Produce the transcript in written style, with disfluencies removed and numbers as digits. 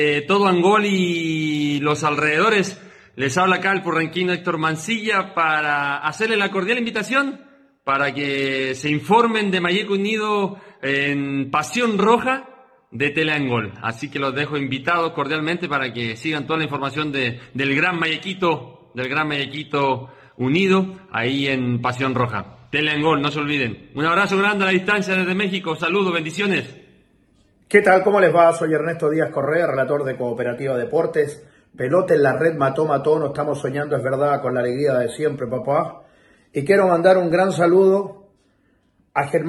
Todo Angol y los alrededores. Les habla acá el purranquino Héctor Mancilla para hacerle la cordial invitación para que se informen de Mayeco Unido en Pasión Roja de Teleangol. Así que los dejo invitados cordialmente para que sigan toda la información del Gran Mayequito Unido ahí en Pasión Roja. Teleangol, no se olviden. Un abrazo grande a la distancia desde México. Saludos, bendiciones. ¿Qué tal? ¿Cómo les va? Soy Ernesto Díaz Correa, relator de Cooperativa Deportes. Pelota en la red, mató, no estamos soñando, es verdad, con la alegría de siempre, papá. Y quiero mandar un gran saludo a Germán.